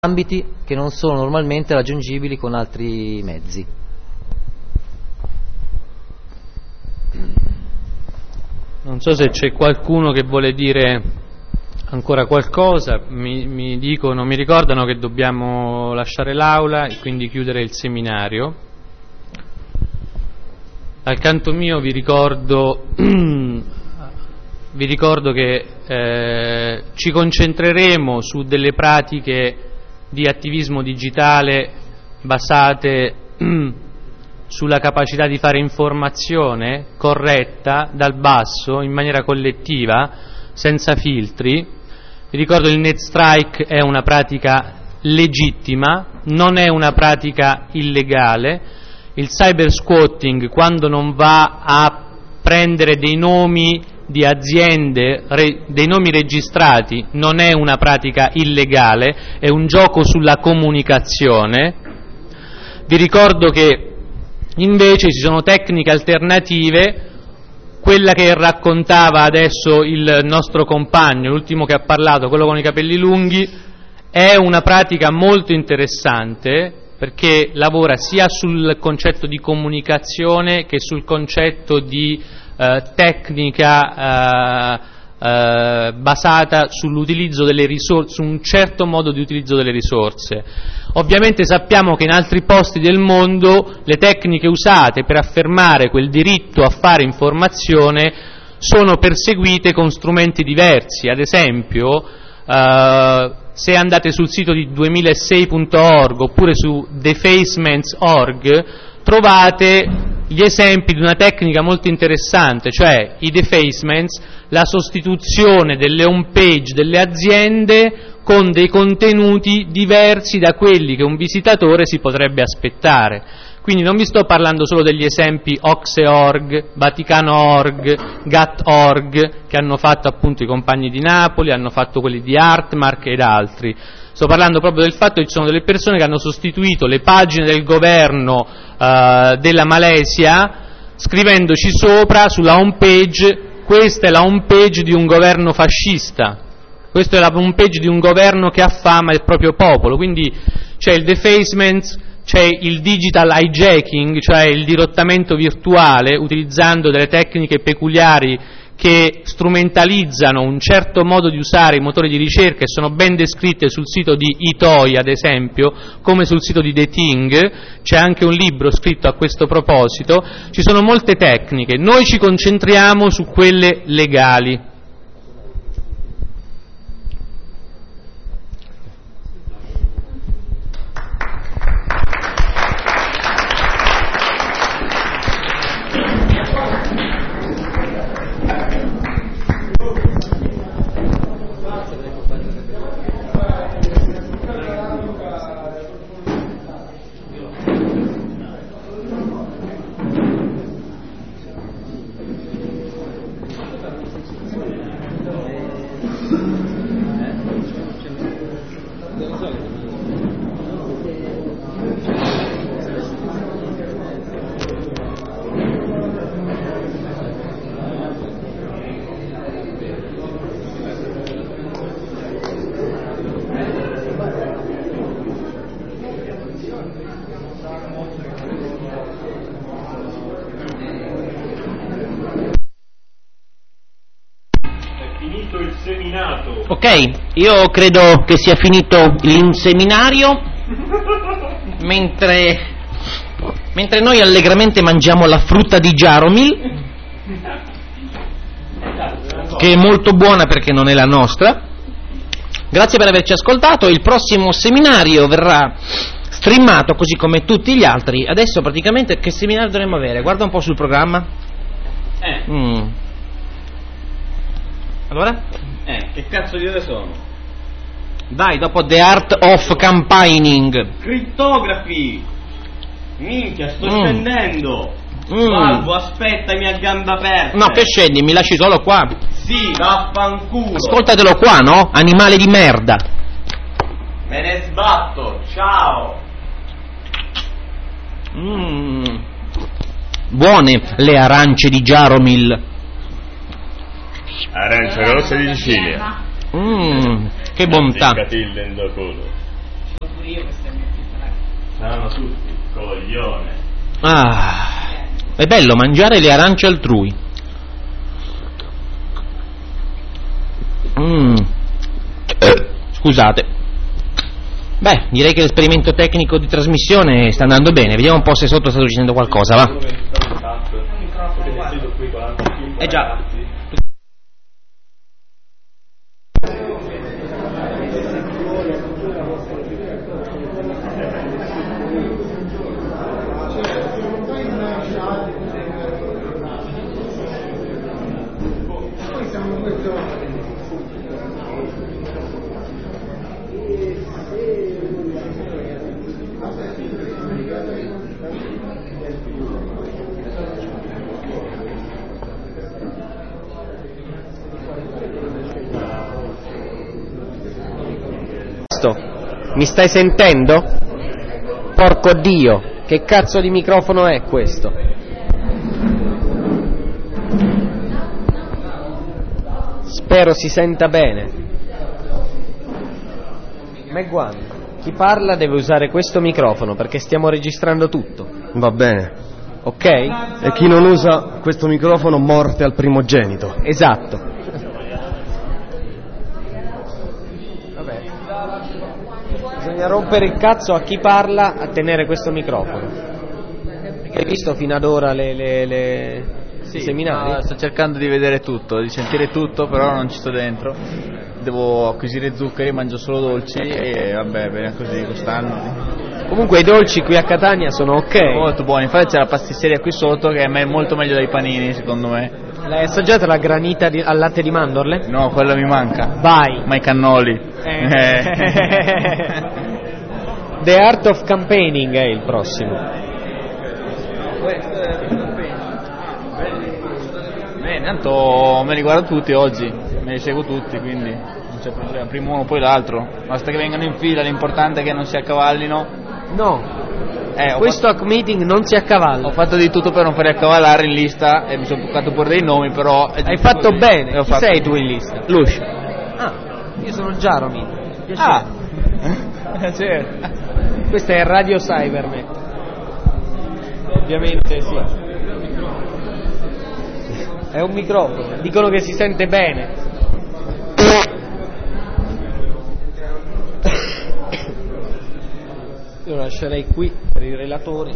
ambiti che non sono normalmente raggiungibili con altri mezzi. Non so se c'è qualcuno che vuole dire ancora qualcosa. Mi ricordano che dobbiamo lasciare l'aula e quindi chiudere il seminario. Dal canto mio vi ricordo che ci concentreremo su delle pratiche di attivismo digitale basate sulla capacità di fare informazione corretta dal basso, in maniera collettiva, senza filtri. Vi ricordo che il net strike è una pratica legittima, non è una pratica illegale. Il cyber squatting, quando non va a prendere dei nomi di aziende, dei nomi registrati, non è una pratica illegale, è un gioco sulla comunicazione. Vi ricordo che invece ci sono tecniche alternative. Quella che raccontava adesso il nostro compagno, l'ultimo che ha parlato, quello con i capelli lunghi, è una pratica molto interessante perché lavora sia sul concetto di comunicazione che sul concetto di tecnica basata sull'utilizzo delle risorse, su un certo modo di utilizzo delle risorse. Ovviamente sappiamo che in altri posti del mondo le tecniche usate per affermare quel diritto a fare informazione sono perseguite con strumenti diversi. Ad esempio, se andate sul sito di 2006.org oppure su defacements.org trovate gli esempi di una tecnica molto interessante, cioè i defacements, la sostituzione delle home page delle aziende con dei contenuti diversi da quelli che un visitatore si potrebbe aspettare. Quindi non vi sto parlando solo degli esempi Oxe.org, Vaticano.org, Gat.org, che hanno fatto appunto i compagni di Napoli, hanno fatto quelli di Artmark ed altri. Sto parlando proprio del fatto che ci sono delle persone che hanno sostituito le pagine del governo della Malesia scrivendoci sopra sulla home page: questa è la home page di un governo fascista, questa è la home page di un governo che affama il proprio popolo. Quindi c'è il defacement, c'è il digital hijacking, cioè il dirottamento virtuale utilizzando delle tecniche peculiari che strumentalizzano un certo modo di usare i motori di ricerca e sono ben descritte sul sito di Itoi, ad esempio, come sul sito di The Thing. C'è anche un libro scritto a questo proposito. Ci sono molte tecniche, noi ci concentriamo su quelle legali. Ok, io credo che sia finito l'inseminario, mentre noi allegramente mangiamo la frutta di Jaromil, che è molto buona perché non è la nostra. Grazie per averci ascoltato. Il prossimo seminario verrà streamato così come tutti gli altri. Adesso praticamente che seminario dovremmo avere? Guarda un po' sul programma. Allora? Che cazzo di ore sono? Dai, dopo The Art of Campaigning. Crittografi! Minchia, sto scendendo! Salvo, aspettami a gambe aperte! No, che scendi, mi lasci solo qua? Sì, vaffanculo! Ascoltatelo qua, no? Animale di merda! Me ne sbatto, ciao! Buone le arance di Jaromil. Arancia rossa di Sicilia. Che bontà. Catilla in culo. tutti, coglione. Ah, è bello mangiare le arance altrui. Scusate. Beh, direi che l'esperimento tecnico di trasmissione sta andando bene. Vediamo un po' se sotto sta succedendo qualcosa, va? Già. Mi stai sentendo? Porco Dio, che cazzo di microfono è questo? Spero si senta bene. Megwan, chi parla deve usare questo microfono perché stiamo registrando tutto. Va bene. Ok? E chi non usa questo microfono morte al primogenito. Esatto. Bisogna rompere il cazzo a chi parla a tenere questo microfono. Hai visto fino ad ora i seminari? No, sto cercando di vedere tutto, di sentire tutto, però non ci sto dentro. Devo acquisire zuccheri, mangio solo dolci e vabbè, bene così quest'anno. Comunque i dolci qui a Catania sono ok. Sono molto buoni, infatti c'è la pasticceria qui sotto che è molto meglio dei panini secondo me. L'hai assaggiata la granita al latte di mandorle? No, quello mi manca. Vai. Ma i cannoli. The Art of Campaigning è il prossimo. Bene, tanto me li guardo tutti oggi, me li seguo tutti, quindi non c'è problema, prima uno poi l'altro, basta che vengano in fila, l'importante è che non si accavallino. No, questo hack meeting non si accavalla. Ho fatto di tutto per non farli accavallare in lista e mi sono bucato pure dei nomi, però hai fatto così. Bene. Chi sei tu in lista? Lush. Ah, io sono Jaromir. Ah, certo. Questo è Radio Cybernet. Ovviamente sì. È un microfono. Dicono che si sente bene. Io lo lascerei qui per i relatori.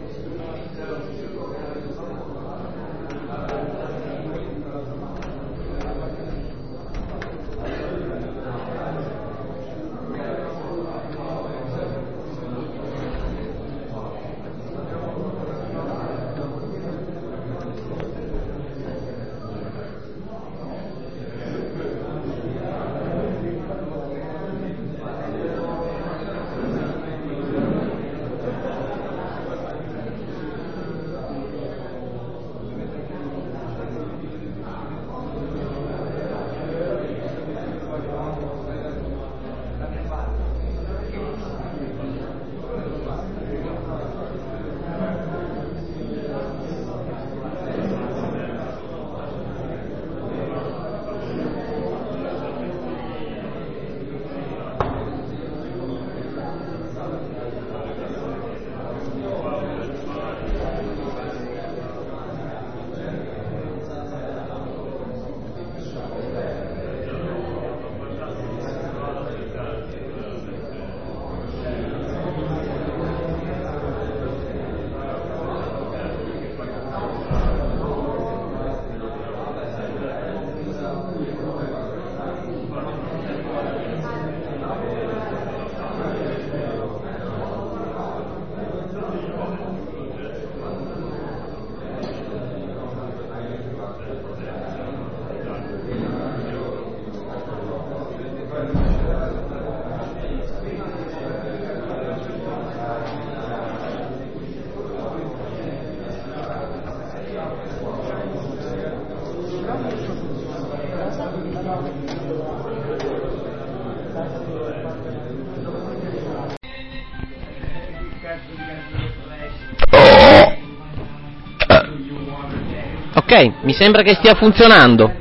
Ok, mi sembra che stia funzionando.